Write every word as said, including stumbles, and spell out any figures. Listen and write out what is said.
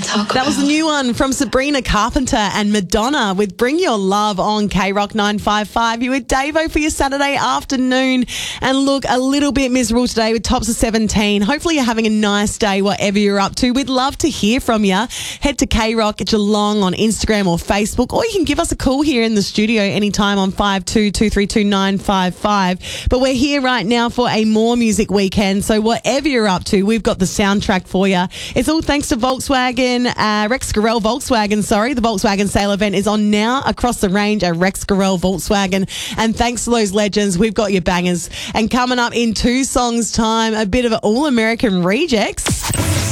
talk That was the new one from Sabrina Carpenter and Madonna with Bring Your Love on K Rock nine five five. You with Davo for your Saturday afternoon. And look, a little bit miserable today with tops of seventeen. Hopefully you're having a nice day, whatever you're up to. We'd love to hear from you. Head to K Rock at Geelong on Instagram or Facebook, or you can give us a call here in the studio anytime on five two two three two nine five five. But we're here right now for a More Music weekend. So whatever you're up to, we've got the soundtrack for you. It's all thanks to Volkswagen, uh, Rex Gorell Volkswagen, sorry. The Volkswagen sale event is on now across the range at Rex Gorell Volkswagen. And thanks to those legends, we've got your bangers. And coming up in two songs' time, a bit of an All-American Rejects.